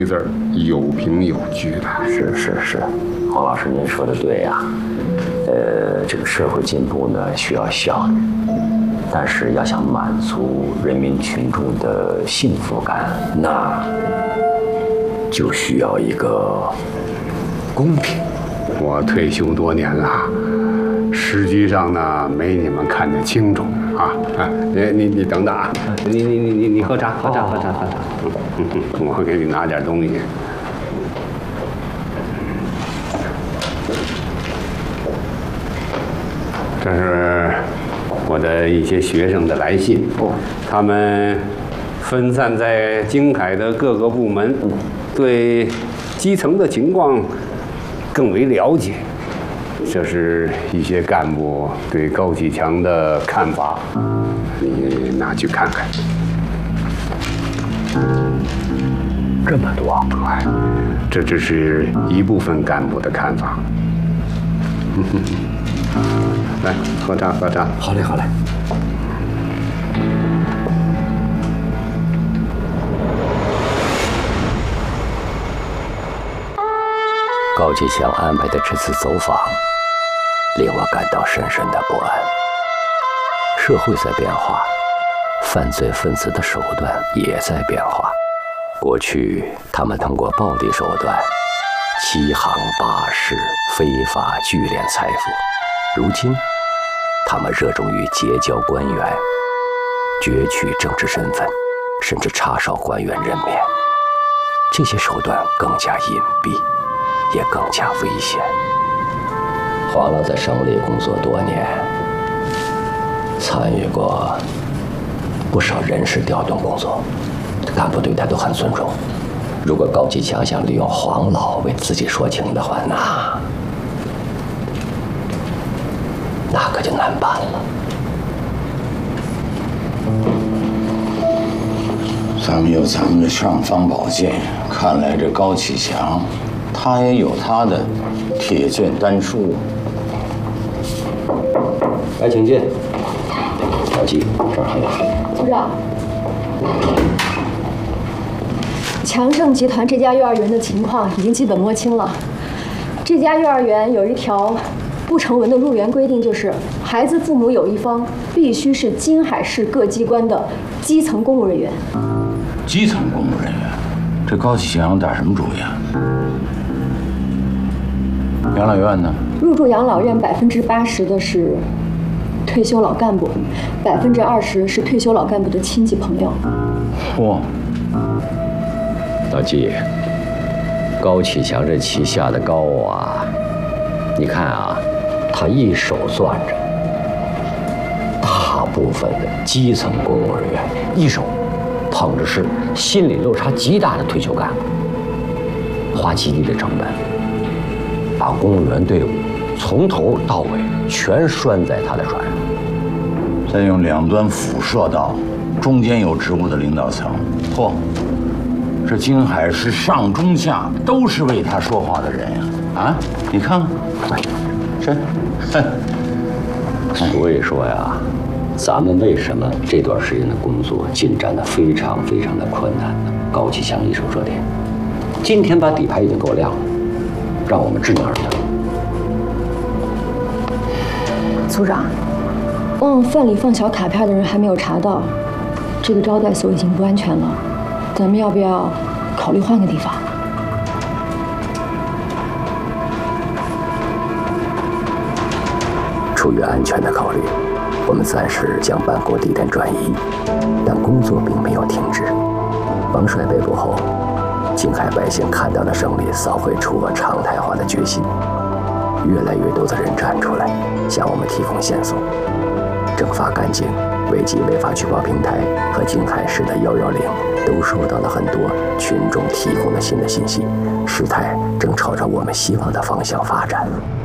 字儿有凭有据的。 是，黄老师您说的对呀。这个社会进步呢需要效率，但是要想满足人民群众的幸福感，那就需要一个公平。 我退休多年了，实际上呢没你们看得清楚啊！你等等啊！你喝茶。我给你拿点东西。这是我的一些学生的来信，他们分散在京海的各个部门，对基层的情况更为了解。这是一些干部对高启强的看法，你拿去看看。 这么多， 这只是一部分干部的看法。来，喝茶。 好嘞。高启强安排的这次走访，令我感到深深的不安。社会在变化，犯罪分子的手段也在变化。过去，他们通过暴力手段欺行霸市，非法聚敛财富；如今，他们热衷于结交官员，攫取政治身份，甚至查哨官员任免。这些手段更加隐蔽，也更加危险。黄老在省里工作多年，参与过不少人事调动工作，干部对他都很尊重。如果高启强想利用黄老为自己说情的话，那可就难办了。 咱们有咱们的尚方宝剑，看来这高启强，他也有他的铁剑丹书。 来，请进。小季，这儿还有。 组长，强盛集团这家幼儿园的情况已经基本摸清了。这家幼儿园有一条不成文的入园规定，就是孩子父母有一方必须是京海市各机关的基层公务人员。 基层公务人员，这高启强打什么主意啊？养老院呢？ 入住养老院80%的是退休老干部，20%是退休老干部的亲戚朋友。 嚯！ 老季，高启强这旗下的高啊，你看啊，他一手攥着大部分的基层公务人员，一手捧着是心理落差极大的退休干部，花极低的成本，把公务员队伍从头到尾全拴在他的船上， 再用两端辐射到中间有职务的领导层。嚯！这京海市上中下都是为他说话的人呀！啊，你看看，这， 所以说呀，咱们为什么这段时间的工作进展得非常的困难呢？高启强一手遮天，今天把底牌已经给我亮了，让我们知难而退。 组长，往饭里放小卡片的人还没有查到，这个招待所已经不安全了，咱们要不要考虑换个地方？ 出于安全的考虑，我们暂时将办公地点转移，但工作并没有停止。王帅被捕后，京海百姓看到了省里扫黑除恶常态化的决心，越来越多的人站出来向我们提供线索。政法干警、危机违法举报平台和京海市的110都收到了很多群众提供的新的信息，事态正朝着我们希望的方向发展。